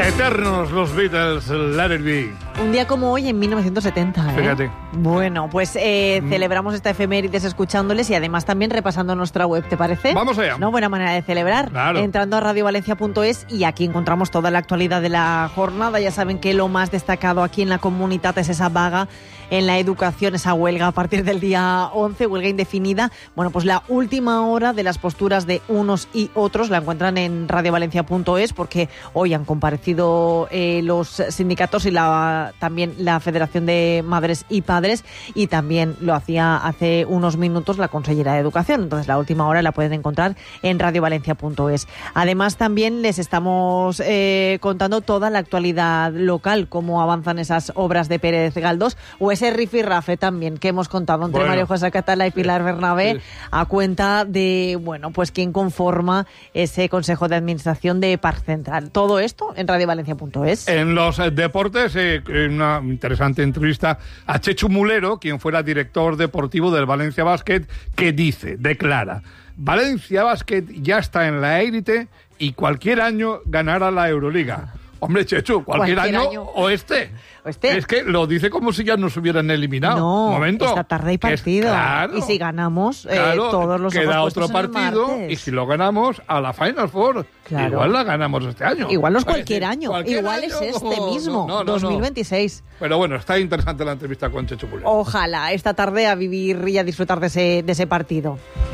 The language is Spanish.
Eternos los Beatles, Let It Be. Un día como hoy, en 1970. Fíjate. Bueno, pues celebramos esta efemérides escuchándoles y además también repasando nuestra web, ¿te parece? Vamos allá. ¿No? Buena manera de celebrar. Claro. Entrando a radiovalencia.es y aquí encontramos toda la actualidad de la jornada. Ya saben que lo más destacado aquí en la comunidad es esa vaga en la educación, esa huelga a partir del día 11, huelga indefinida. Bueno, pues la última hora de las posturas de unos y otros la encuentran en radiovalencia.es porque hoy han comparecido los sindicatos y también la Federación de Madres y Padres, y también lo hacía hace unos minutos la consellera de Educación. Entonces la última hora la pueden encontrar en radiovalencia.es. Además también les estamos contando toda la actualidad local, cómo avanzan esas obras de Pérez Galdós o ese rifirrafe también que hemos contado entre María José Catala y Pilar Bernabé a cuenta de, bueno, pues quién conforma ese Consejo de Administración de Parc Central. Todo esto en radiovalencia.es. En los deportes, una interesante entrevista a Chechu Mulero, quien fuera director deportivo del Valencia Basket, que declara, Valencia Basket ya está en la élite y cualquier año ganará la Euroliga. Hombre, Chechu, cualquier año o este. Es que lo dice como si ya nos hubieran eliminado. No, un momento. esta tarde hay partido. Claro, y si ganamos, claro, todos los queda ojos otro partido y si lo ganamos a la Final Four, claro, igual la ganamos este año. Igual no es cualquier año. Igual es este mismo, 2026. Pero bueno, está interesante la entrevista con Chechu Mulero. Ojalá esta tarde a vivir y a disfrutar de ese partido.